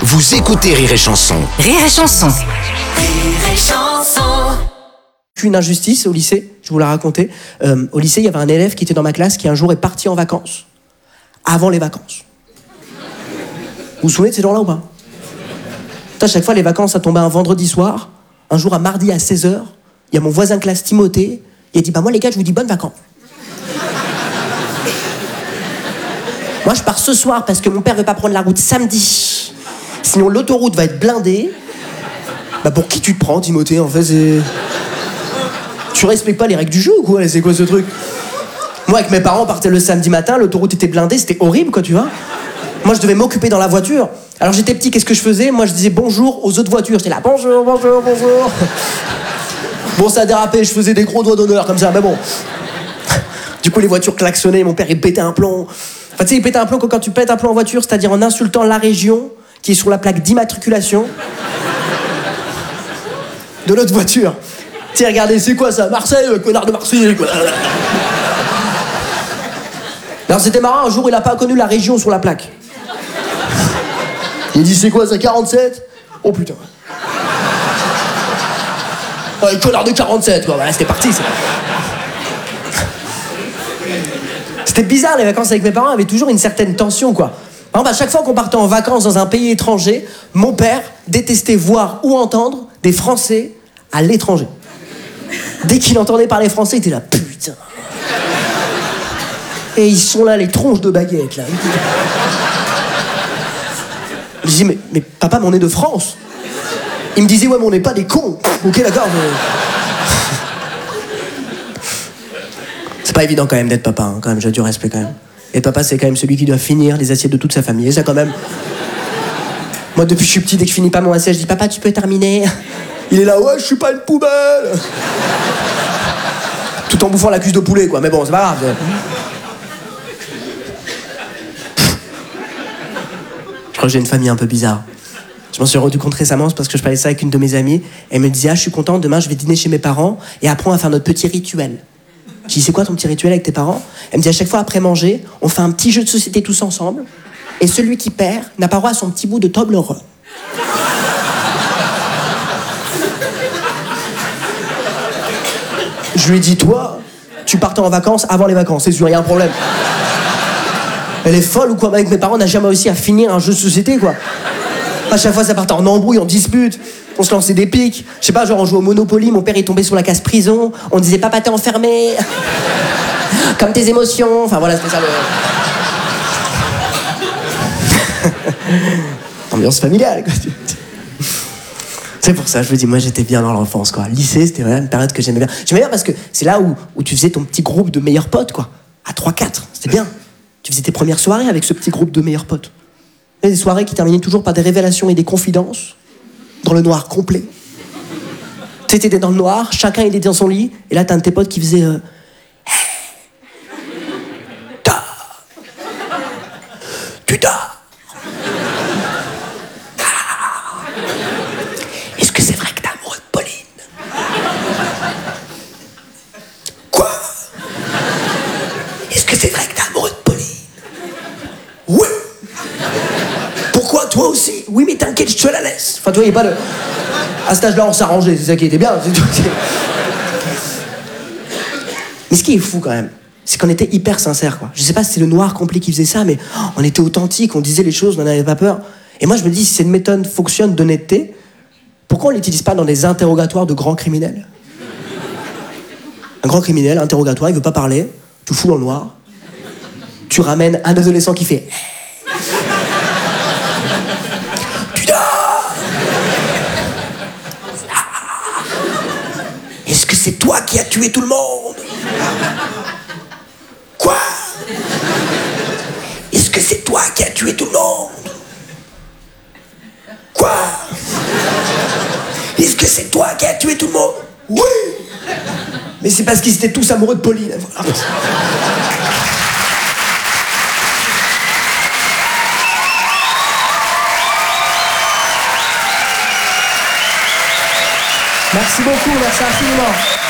Vous écoutez Rire et Chanson. Rire et Chanson. Rire et Chanson. Une injustice au lycée, je vous la racontais. Au lycée, il y avait un élève qui était dans ma classe qui un jour est parti en vacances, avant les vacances. Vous vous souvenez de ces gens-là ou pas? À chaque fois, les vacances, ça tombait un vendredi soir. Un jour, un mardi à 16h, il y a mon voisin de classe, Timothée, il a dit « Bah moi les gars, je vous dis bonnes vacances. » Moi, je pars ce soir parce que mon père veut pas prendre la route samedi. Sinon, l'autoroute va être blindée. Bah pour qui tu te prends, Timothée, en fait, c'est... Tu respectes pas les règles du jeu ou quoi? C'est quoi ce truc? Moi, avec mes parents, on partait le samedi matin, l'autoroute était blindée, c'était horrible, quoi, tu vois. Moi, je devais m'occuper dans la voiture. Alors, j'étais petit, qu'est-ce que je faisais? Moi, je disais bonjour aux autres voitures. J'étais là, bonjour, bonjour, bonjour. Bon, ça a dérapé, je faisais des gros doigts d'honneur, comme ça, mais bon. Du coup, les voitures klaxonnaient, mon père, il pétait un plomb. Enfin, tu sais, il pétait un plomb quand tu pètes un plomb en voiture, c'est-à-dire en insultant la région qui est sur la plaque d'immatriculation de l'autre voiture. Tiens, regardez, c'est quoi ça? Marseille, connard de Marseille, quoi. Alors c'était marrant, un jour il a pas connu la région sur la plaque. Il dit c'est quoi ça, 47? Oh putain. Ouais, connard de 47, quoi. Voilà, c'était parti, ça. C'était bizarre, les vacances avec mes parents avaient toujours une certaine tension, quoi. Par exemple, à chaque fois qu'on partait en vacances dans un pays étranger, mon père détestait voir ou entendre des Français à l'étranger. Dès qu'il entendait parler français, il était là, putain. Et ils sont là, les tronches de baguettes, là. Je dis, mais papa, mais on est de France. Il me disait, ouais, mais on n'est pas des cons. Ok, d'accord, mais... C'est pas évident quand même d'être papa, hein, quand même, j'ai du respect quand même. Et papa, c'est quand même celui qui doit finir les assiettes de toute sa famille. Et ça, quand même... Moi, depuis que je suis petit, dès que je finis pas mon assiette, je dis, papa, tu peux terminer? Il est là, ouais, je suis pas une poubelle. Tout en bouffant la cuisse de poulet, quoi. Mais bon, c'est pas grave. Je crois que j'ai une famille un peu bizarre. Je m'en suis rendu compte récemment, c'est parce que je parlais ça avec une de mes amies. Elle me disait, ah, je suis contente, demain, je vais dîner chez mes parents et après, on va faire notre petit rituel. Je dis, c'est quoi ton petit rituel avec tes parents? Elle me dit, à chaque fois, après manger, on fait un petit jeu de société tous ensemble et celui qui perd n'a pas droit à son petit bout de Toblerone. Je lui ai dit, toi, tu partais en vacances avant les vacances, c'est sûr, y a un problème. Elle est folle ou quoi? Avec mes parents, on n'a jamais réussi à finir un jeu de société, quoi. À chaque fois, ça partait en embrouille, en dispute. On se lançait des piques. Je sais pas, genre on jouait au Monopoly, mon père est tombé sur la case prison. On disait, papa, t'es enfermé. Comme tes émotions. Enfin voilà, c'était ça le... Ambiance familiale, quoi. C'est pour ça, je vous dis, moi j'étais bien dans l'enfance, quoi. Lycée, c'était vraiment une période que j'aimais bien. J'aimais bien parce que c'est là où tu faisais ton petit groupe de meilleurs potes, quoi. À 3-4, c'était bien. Tu faisais tes premières soirées avec ce petit groupe de meilleurs potes. Et des soirées qui terminaient toujours par des révélations et des confidences, dans le noir complet. Tu sais, t'étais dans le noir, chacun était dans son lit, et là t'as un de tes potes qui faisait... Tu dors. Est-ce que c'est vrai que t'es amoureux de Pauline? Quoi? Est-ce que c'est vrai que t'es amoureux de Pauline? Oui. Pourquoi, toi aussi? Oui, mais t'inquiète, je te la laisse. Enfin, tu vois, il n'y a pas de... À cet âge-là, on s'arrangeait, c'est ça qui était bien. C'est tout. Mais ce qui est fou, quand même, c'est qu'on était hyper sincères, quoi. Je sais pas si c'est le noir complet qui faisait ça, mais on était authentiques, on disait les choses, on n'avait pas peur. Et moi, je me dis, si cette méthode fonctionne d'honnêteté, pourquoi on l'utilise pas dans des interrogatoires de grands criminels? Un grand criminel, interrogatoire, il veut pas parler, tu fous dans le noir, tu ramènes un adolescent qui fait... Tu dors. Est-ce que c'est toi qui as tué tout le monde? Quoi? Est-ce que c'est toi qui as tué tout le monde? Quoi? Est-ce que c'est toi qui as tué tout le monde? Oui. Mais c'est parce qu'ils étaient tous amoureux de Pauline. Voilà. Merci beaucoup, merci infiniment.